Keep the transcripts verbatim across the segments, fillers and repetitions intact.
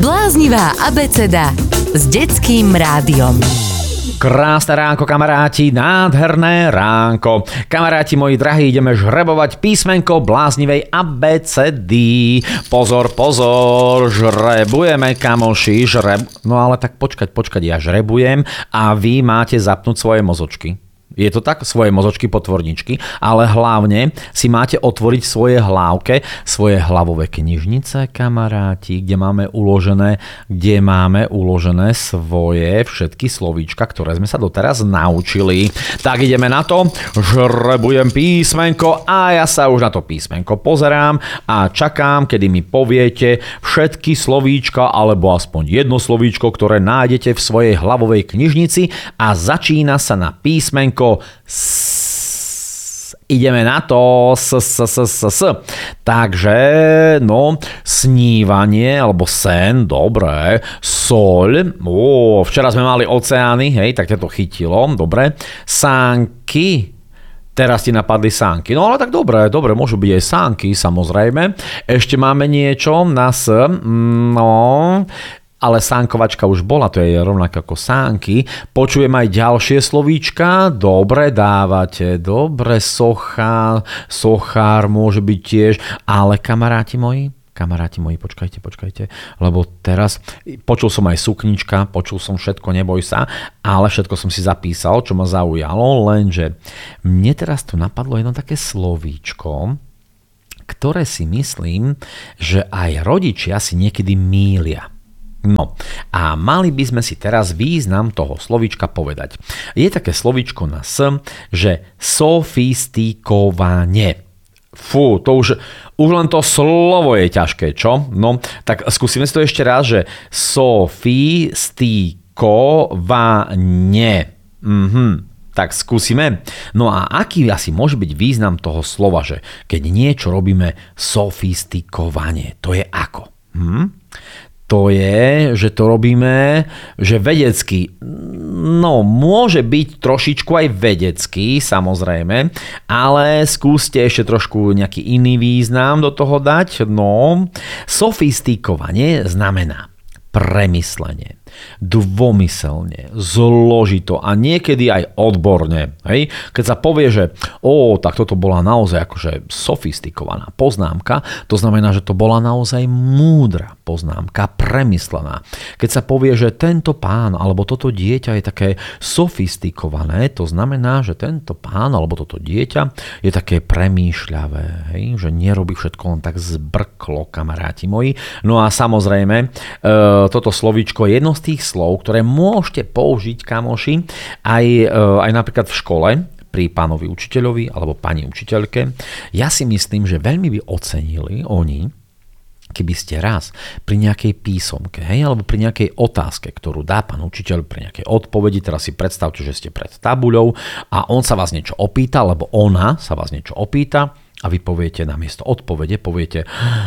Bláznivá abeceda s detským rádiom. Krásne ránko, kamaráti, nádherné ránko. Kamaráti moji drahí, ideme žrebovať písmenko bláznivej abecedy. Pozor, pozor, žrebujeme, kamoši, žreb... No ale tak počkať, počkať, ja žrebujem a vy máte zapnúť svoje mozočky. Je to tak? Svoje mozočky, potvorničky, ale hlavne si máte otvoriť svoje hlávke, svoje hlavové knižnice, kamaráti, kde máme uložené, kde máme uložené svoje všetky slovíčka, ktoré sme sa doteraz naučili. Tak ideme na to, žrebujem písmenko a ja sa už na to písmenko pozerám a čakám, kedy mi poviete všetky slovíčka alebo aspoň jedno slovíčko, ktoré nájdete v svojej hlavovej knižnici a začína sa na písmenko S. Ideme na to. S, s, s, s, s. Takže, no, snívanie, alebo sen, dobre. Soľ, ó, včera sme mali oceány, hej, tak ťa to chytilo, dobre. Sánky, teraz ti napadli sánky. No ale tak dobre, dobre, môžu byť aj sánky, samozrejme. Ešte máme niečo na S, no... Ale sánkovačka už bola, to je rovnako ako sánky. Počujem aj ďalšie slovíčka. Dobre dávate, dobre, socha, sochár môže byť tiež. Ale kamaráti moji, kamaráti moji, počkajte, počkajte, lebo teraz počul som aj suknička, počul som všetko, neboj sa, ale všetko som si zapísal, čo ma zaujalo, lenže mne teraz tu napadlo jedno také slovíčko, ktoré si myslím, že aj rodičia si niekedy mýlia. No a mali by sme si teraz význam toho slovíčka povedať. Je také slovíčko na S, že sofistikovanie. Fú, to už, už len to slovo je ťažké, čo? No, tak skúsime si to ešte raz, že sofistikovanie. Mhm. Tak skúsime. No a aký asi môže byť význam toho slova, že keď niečo robíme sofistikovanie, to je ako? Hm? To je, že to robíme, že vedecky. No, môže byť trošičku aj vedecky, samozrejme, ale skúste ešte trošku nejaký iný význam do toho dať. No, sofistikovanie znamená premyslenie, dvomyselne, zložito a niekedy aj odborne. Hej? Keď sa povie, že ó, tak toto bola naozaj akože sofistikovaná poznámka, to znamená, že to bola naozaj múdra poznámka, premyslená. Keď sa povie, že tento pán alebo toto dieťa je také sofistikované, to znamená, že tento pán alebo toto dieťa je také premýšľavé, hej? Že nerobí všetko len tak zbrklo, kamaráti moji. No a samozrejme, e, toto slovíčko je jedno z tých slov, ktoré môžete použiť, kamoši, aj, aj napríklad v škole, pri pánovi učiteľovi alebo pani učiteľke. Ja si myslím, že veľmi by ocenili oni, keby ste raz pri nejakej písomke, hej, alebo pri nejakej otázke, ktorú dá pán učiteľ pri nejakej odpovedi, teraz si predstavte, že ste pred tabuľou a on sa vás niečo opýta, alebo ona sa vás niečo opýta a vy poviete namiesto odpovede, poviete: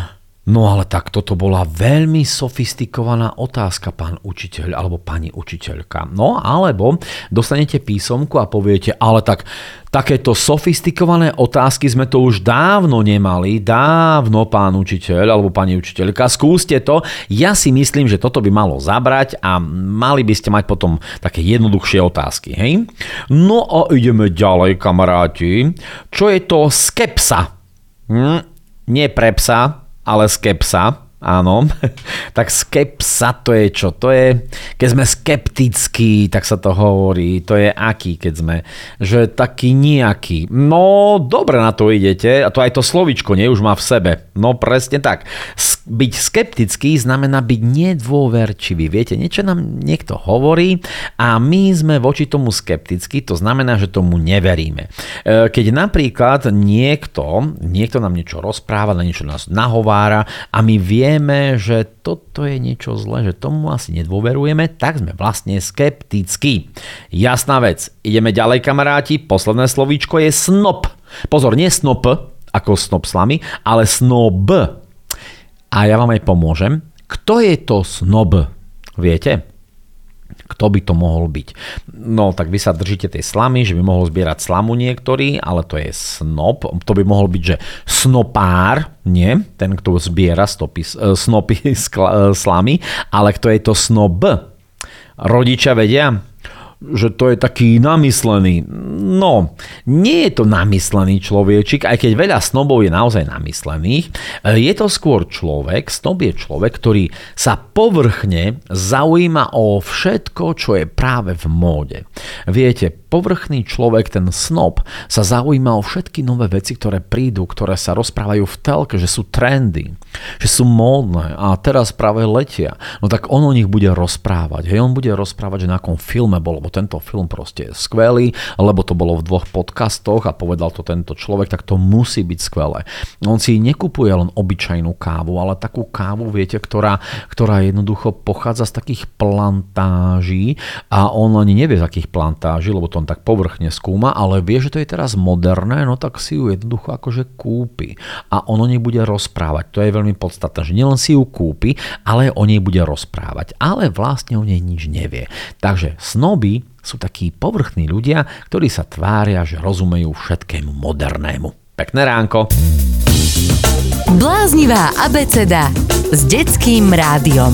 no ale tak toto bola veľmi sofistikovaná otázka, pán učiteľ alebo pani učiteľka. No alebo dostanete písomku a poviete: ale tak takéto sofistikované otázky sme to už dávno nemali, dávno, pán učiteľ alebo pani učiteľka, skúste to. Ja si myslím, že toto by malo zabrať a mali by ste mať potom také jednoduchšie otázky, hej? No a ideme ďalej, kamaráti. Čo je to skepsa? Hm, nie pre psa, ale skepsa, áno. Tak skepsa to je čo? To je, keď sme skeptickí, tak sa to hovorí. To je aký, keď sme, že taký nejaký. No, dobre na to idete. A to aj to slovíčko, nie, už má v sebe. No, presne tak. Byť skeptický znamená byť nedôverčivý. Viete, niečo nám niekto hovorí a my sme voči tomu skeptickí, to znamená, že tomu neveríme. Keď napríklad niekto, niekto nám niečo rozpráva, na niečo nás nahovára a my vieme, že toto je niečo zlé, že tomu asi nedôverujeme, tak sme vlastne skeptickí. Jasná vec. Ideme ďalej, kamaráti. Posledné slovíčko je snob. Pozor, nie snop, ako snop slamy, ale snob. A ja vám aj pomôžem. Kto je to snob? Viete? Kto by to mohol byť? No, tak vy sa držíte tej slamy, že by mohol zbierať slamu niektorý, ale to je snob. To by mohol byť, že snopár, nie? Ten, kto zbiera stopy, snopy slamy, ale kto je to snob? Rodičia vedia, že to je taký namyslený. No, nie je to namyslený človečik, aj keď veľa snobov je naozaj namyslených. Je to skôr človek, snob je človek, ktorý sa povrchne zaujíma o všetko, čo je práve v móde. Viete, povrchný človek, ten snob, sa zaujíma o všetky nové veci, ktoré prídu, ktoré sa rozprávajú v telke, že sú trendy, že sú módne a teraz práve letia. No tak on o nich bude rozprávať. Hej, on bude rozprávať, že na akom filme bol, tento film proste je skvelý, lebo to bolo v dvoch podcastoch a povedal to tento človek, tak to musí byť skvelé. On si nekupuje len obyčajnú kávu, ale takú kávu, viete, ktorá, ktorá jednoducho pochádza z takých plantáží a on ani nevie z akých plantáží, lebo to on tak povrchne skúma, ale vie, že to je teraz moderné, no tak si ju jednoducho akože kúpi a on o nej bude rozprávať. To je veľmi podstatné, že nielen si ju kúpi, ale o nej bude rozprávať, ale vlastne o nej nič nevie. Takže snoby sú takí povrchní ľudia, ktorí sa tvária, že rozumejú všetkému modernému. Pekné ránko. Bláznivá abeceda s Detským rádiom.